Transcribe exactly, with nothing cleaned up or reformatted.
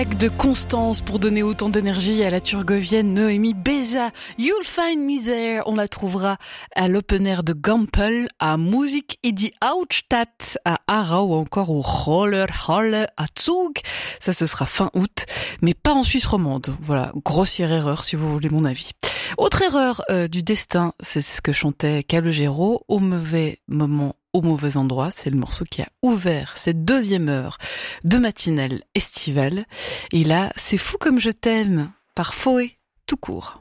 De Constance pour donner autant d'énergie à la Turgovienne Noémie Beza. You'll Find Me There. On la trouvera à l'Open Air de Gampel, à Musik in die Outstadt, à Aarau ou encore au Rollerhalle à Zug. Ça, ce sera fin août, mais pas en Suisse romande. Voilà, grossière erreur si vous voulez mon avis. Autre erreur euh, du destin, c'est ce que chantait Calogero, au mauvais moment, au mauvais endroit. C'est le morceau qui a ouvert cette deuxième heure de matinale estivale. Et là, c'est fou comme je t'aime, par Foé, tout court.